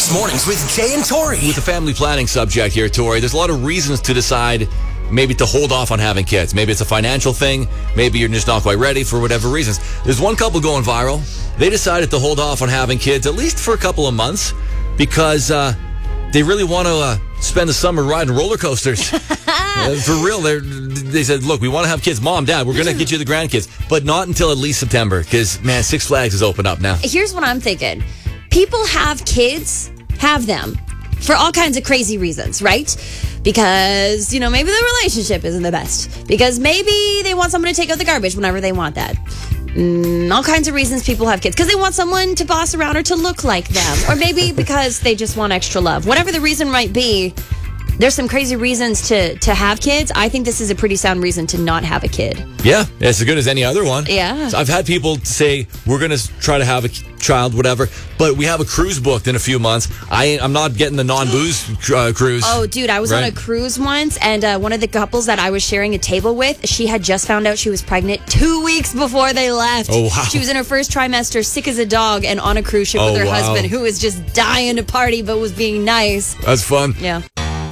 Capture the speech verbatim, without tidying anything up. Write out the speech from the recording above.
Mix Mornings with Jay and Tori. With the family planning subject here, Tori, there's a lot of reasons to decide maybe to hold off on having kids. Maybe it's a financial thing. Maybe you're just not quite ready for whatever reasons. There's one couple going viral. They decided to hold off on having kids at least for a couple of months because uh, they really want to uh, spend the summer riding roller coasters. uh, for real, they said, look, we want to have kids. Mom, Dad, we're going to get you the grandkids, but not until at least September because, man, Six Flags is open up now. Here's what I'm thinking. People have kids, have them, for all kinds of crazy reasons, right? Because, you know, maybe the relationship isn't the best. Because maybe they want someone to take out the garbage whenever they want that. Mm, all kinds of reasons people have kids. Because they want someone to boss around or to look like them. Or maybe because they just want extra love. Whatever the reason might be, there's some crazy reasons to, to have kids. I think this is a pretty sound reason to not have a kid. Yeah, it's as good as any other one. Yeah. So I've had people say, we're going to try to have a child, whatever, but we have a cruise booked in a few months. I, I'm not getting the non-booze uh, cruise. Oh, dude, I was right? on a cruise once, and uh, one of the couples that I was sharing a table with, she had just found out she was pregnant two weeks before they left. Oh, wow. She was in her first trimester, sick as a dog, and on a cruise ship oh, with her wow. husband, who was just dying to party but was being nice. That's fun. Yeah.